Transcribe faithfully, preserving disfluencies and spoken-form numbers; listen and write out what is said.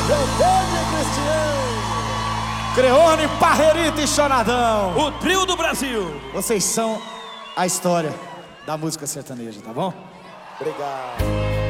Eugênio e Cristiano. Creone, Parrerita e Chonadão. O trio do Brasil. Vocês são a história da música sertaneja, tá bom? Obrigado.